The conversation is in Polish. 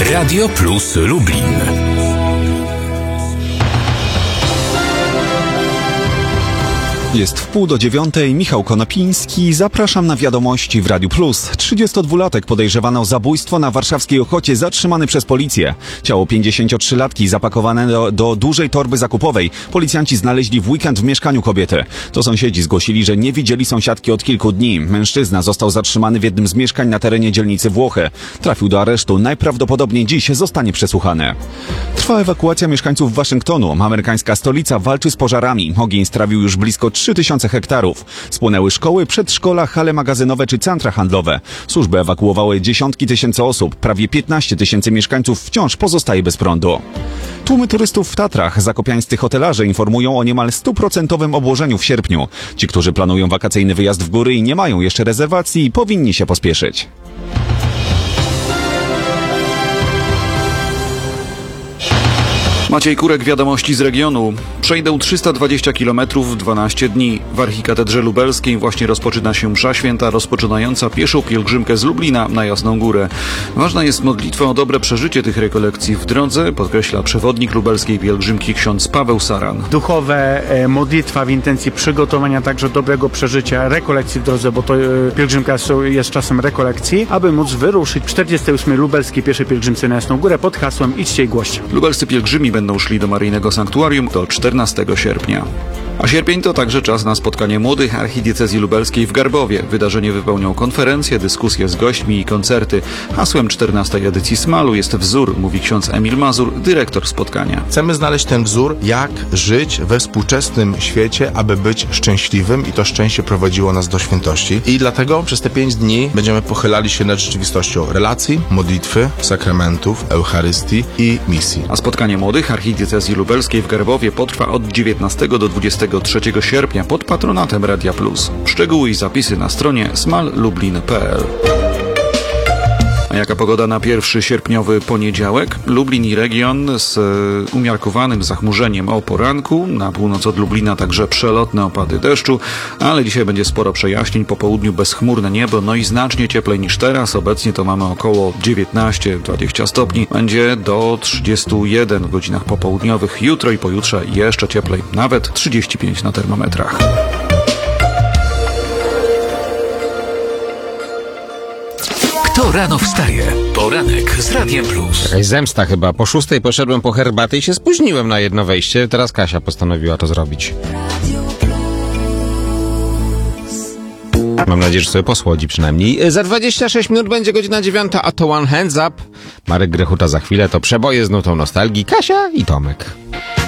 Radio Plus Lublin. Jest 8:30, Michał Konopiński. Zapraszam na wiadomości w Radiu Plus. 32-latek podejrzewany o zabójstwo na warszawskiej Ochocie zatrzymany przez policję. Ciało 53-latki zapakowane do dużej torby zakupowej. Policjanci znaleźli w weekend w mieszkaniu kobiety. To sąsiedzi zgłosili, że nie widzieli sąsiadki od kilku dni. Mężczyzna został zatrzymany w jednym z mieszkań na terenie dzielnicy Włochy. Trafił do aresztu. Najprawdopodobniej dziś zostanie przesłuchany. Trwa ewakuacja mieszkańców Waszyngtonu. Amerykańska stolica walczy z pożarami. Ogień strawił już blisko 3000 hektarów. Spłonęły szkoły, przedszkola, hale magazynowe czy centra handlowe. Służby ewakuowały dziesiątki tysięcy osób. Prawie 15 tysięcy mieszkańców wciąż pozostaje bez prądu. Tłumy turystów w Tatrach. Zakopiańscy hotelarze informują o niemal 100% obłożeniu w sierpniu. Ci, którzy planują wakacyjny wyjazd w góry i nie mają jeszcze rezerwacji, powinni się pospieszyć. Maciej Kurek, wiadomości z regionu. Przejdę 320 km w 12 dni. W Archikatedrze Lubelskiej właśnie rozpoczyna się msza święta rozpoczynająca pieszą pielgrzymkę z Lublina na Jasną Górę. Ważna jest modlitwa o dobre przeżycie tych rekolekcji w drodze, podkreśla przewodnik lubelskiej pielgrzymki ksiądz Paweł Saran. Duchowe modlitwa w intencji przygotowania także dobrego przeżycia rekolekcji w drodze, bo to pielgrzymka jest czasem rekolekcji, aby móc wyruszyć w 48. lubelskiej pieszej pielgrzymce na Jasną Górę pod hasłem Idźcie i głoście. Lubelscy pielgrzymi będą szli do Maryjnego Sanktuarium do 14 sierpnia. A sierpień to także czas na spotkanie młodych archidiecezji lubelskiej w Garbowie. Wydarzenie wypełnią konferencje, dyskusje z gośćmi i koncerty. Hasłem 14. edycji Smalu jest wzór, mówi ksiądz Emil Mazur, dyrektor spotkania. Chcemy znaleźć ten wzór, jak żyć we współczesnym świecie, aby być szczęśliwym i to szczęście prowadziło nas do świętości. I dlatego przez te 5 dni będziemy pochylali się nad rzeczywistością relacji, modlitwy, sakramentów, Eucharystii i misji. A spotkanie młodych archidiecezji lubelskiej w Garbowie potrwa od 19 do 23 sierpnia pod patronatem Radia Plus. Szczegóły i zapisy na stronie smallublin.pl. A jaka pogoda na 1 sierpniowy poniedziałek? Lublin i region z umiarkowanym zachmurzeniem o poranku. Na północ od Lublina także przelotne opady deszczu, ale dzisiaj będzie sporo przejaśnień, po południu bezchmurne niebo, no i znacznie cieplej niż teraz. Obecnie to mamy około 19-20 stopni. Będzie do 31 w godzinach popołudniowych. Jutro i pojutrze jeszcze cieplej, nawet 35 na termometrach. Kto rano wstaje? Poranek z Radiem Plus. Jakaś zemsta chyba. Po 6 poszedłem po herbatę i się spóźniłem na jedno wejście. Teraz Kasia postanowiła to zrobić. Mam nadzieję, że sobie posłodzi przynajmniej. Za 26 minut będzie godzina 9, a to One Hands Up. Marek Grechuta za chwilę. To przeboje z nutą nostalgii. Kasia i Tomek.